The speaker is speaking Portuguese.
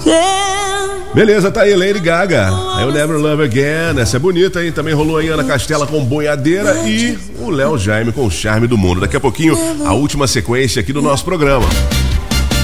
Beleza, tá aí, Lady Gaga, I'll Never Love Again. Essa é bonita, hein? Também rolou aí Ana Castela com Boiadeira e o Léo Jaime com o Charme do Mundo. Daqui a pouquinho, a última sequência aqui do nosso programa.